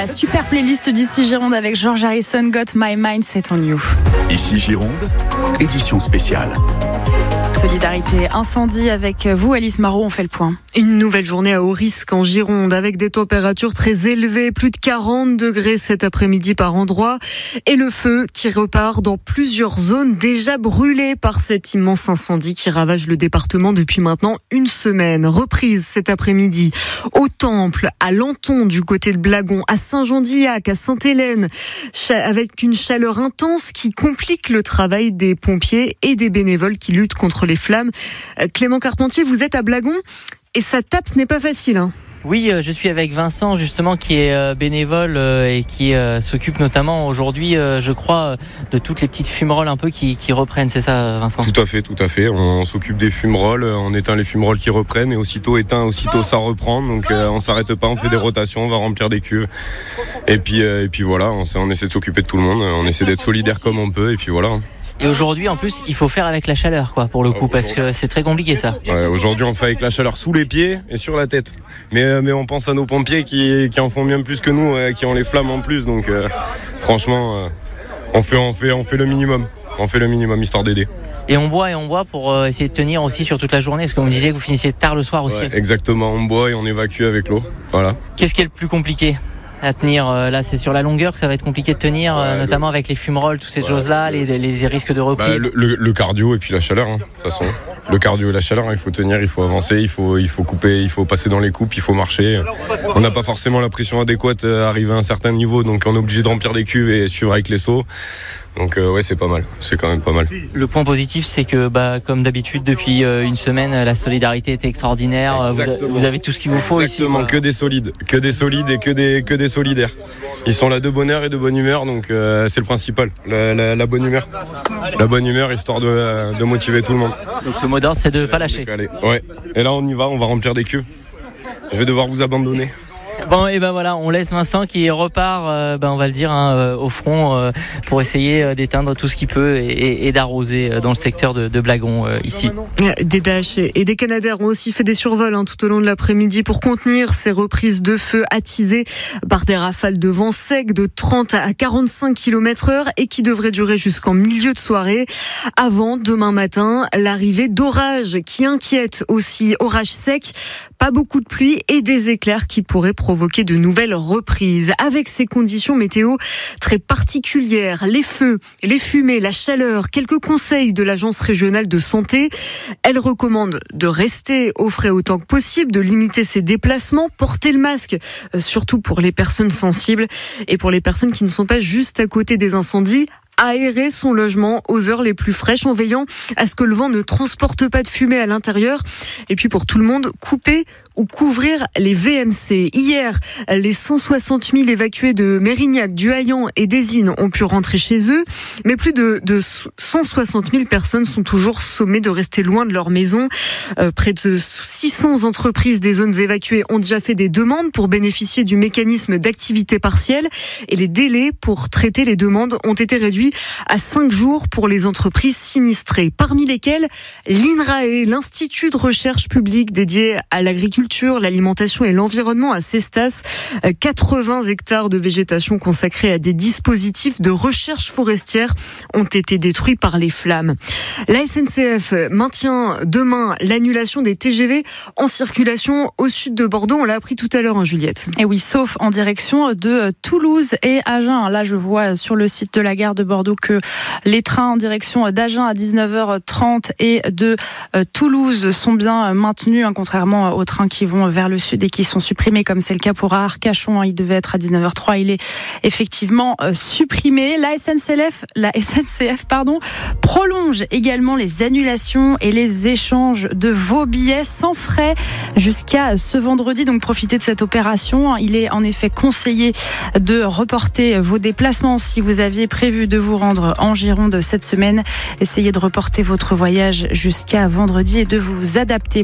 La super playlist d'ici Gironde avec George Harrison, Got My Mind Set on You. Ici Gironde, édition spéciale. Solidarité incendie avec vous, Alice Marot, on fait le point. Une nouvelle journée à haut risque en Gironde avec des températures très élevées, plus de 40 degrés cet après-midi par endroit et le feu qui repart dans plusieurs zones déjà brûlées par cet immense incendie qui ravage le département depuis maintenant une semaine. Reprise cet après-midi au Temple, à Lanton du côté de Blagon, à Saint-Jean-d'Illac, à Sainte-Hélène, avec une chaleur intense qui complique le travail des pompiers et des bénévoles qui luttent contre les flammes. Clément Carpentier, vous êtes à Blagon et ça tape, ce n'est pas facile, hein. Oui, je suis avec Vincent justement qui est bénévole et qui s'occupe notamment aujourd'hui, je crois, de toutes les petites fumerolles un peu qui reprennent, c'est ça Vincent ? Tout à fait. On s'occupe des fumerolles, on éteint les fumerolles qui reprennent et aussitôt éteint, aussitôt ça reprend. Donc on s'arrête pas, on fait des rotations, on va remplir des cuves. Et puis voilà, on essaie de s'occuper de tout le monde, on essaie d'être solidaire comme on peut et puis voilà. Et aujourd'hui, en plus, il faut faire avec la chaleur, quoi, pour le coup, parce que c'est très compliqué, ça. Ouais, aujourd'hui, on fait avec la chaleur sous les pieds et sur la tête. Mais on pense à nos pompiers qui en font bien plus que nous, qui ont les flammes en plus. Donc, franchement, on fait le minimum. On fait le minimum, histoire d'aider. Et on boit pour essayer de tenir aussi sur toute la journée. Parce que vous me disiez que vous finissiez tard le soir aussi. Ouais, exactement, on boit et on évacue avec l'eau. Voilà. Qu'est-ce qui est le plus compliqué à tenir? Là, c'est sur la longueur que ça va être compliqué de tenir, notamment avec les fumerolles, toutes ces choses-là, les risques de reprise. Le cardio et puis la chaleur, de toute façon. Le cardio et la chaleur, il faut tenir, il faut avancer, il faut couper, il faut passer dans les coupes, il faut marcher. On n'a pas forcément la pression adéquate à arriver à un certain niveau, donc on est obligé de remplir des cuves et suivre avec les seaux. Donc ouais, c'est pas mal, c'est quand même pas mal. Le point positif, c'est que comme d'habitude depuis une semaine, la solidarité était extraordinaire. Vous avez tout ce qu'il vous faut. Exactement, ici. Que des solides et que des solidaires. Ils sont là de bonne heure et de bonne humeur, donc c'est le principal, la bonne humeur. La bonne humeur, histoire de motiver tout le monde. Donc le mot d'ordre, c'est de pas lâcher. Ouais. Et là on y va, on va remplir des cuves. Je vais devoir vous abandonner. Bon, et voilà, on laisse Vincent qui repart, on va le dire, au front pour essayer d'éteindre tout ce qu'il peut et d'arroser dans le secteur de Blagon ici. Des Dash et des Canadair ont aussi fait des survols tout au long de l'après-midi pour contenir ces reprises de feu attisées par des rafales de vent sec de 30 à 45 km/h et qui devraient durer jusqu'en milieu de soirée. Avant, demain matin, l'arrivée d'orages qui inquiètent aussi. Orages secs, pas beaucoup de pluie et des éclairs qui pourraient provoquer de nouvelles reprises. Avec ces conditions météo très particulières, les feux, les fumées, la chaleur, quelques conseils de l'Agence régionale de santé. Elle recommande de rester au frais autant que possible, de limiter ses déplacements, porter le masque, surtout pour les personnes sensibles et pour les personnes qui ne sont pas juste à côté des incendies. Aérer son logement aux heures les plus fraîches en veillant à ce que le vent ne transporte pas de fumée à l'intérieur. Et puis pour tout le monde, couper ou couvrir les VMC. Hier, les 160 000 évacués de Mérignac, du Haillan et des Innes ont pu rentrer chez eux. Mais plus de 160 000 personnes sont toujours sommées de rester loin de leur maison. Près de 600 entreprises des zones évacuées ont déjà fait des demandes pour bénéficier du mécanisme d'activité partielle. Et les délais pour traiter les demandes ont été réduits à 5 jours pour les entreprises sinistrées. Parmi lesquelles l'INRAE, l'Institut de recherche publique dédié à l'agriculture, l'alimentation et l'environnement à Cestas. 80 hectares de végétation consacrés à des dispositifs de recherche forestière ont été détruits par les flammes. La SNCF maintient demain l'annulation des TGV en circulation au sud de Bordeaux. On l'a appris tout à l'heure, Juliette. Et oui, sauf en direction de Toulouse et Agen. Là, je vois sur le site de la gare de Bordeaux que les trains en direction d'Agen à 19h30 et de Toulouse sont bien maintenus, contrairement aux trains qui vont vers le sud et qui sont supprimés, comme c'est le cas pour Arcachon. Il devait être à 19h03. Il est effectivement supprimé. La SNCF prolonge également les annulations et les échanges de vos billets sans frais jusqu'à ce vendredi. Donc profitez de cette opération. Il est en effet conseillé de reporter vos déplacements si vous aviez prévu de vous rendre en Gironde cette semaine. Essayez de reporter votre voyage jusqu'à vendredi et de vous adapter.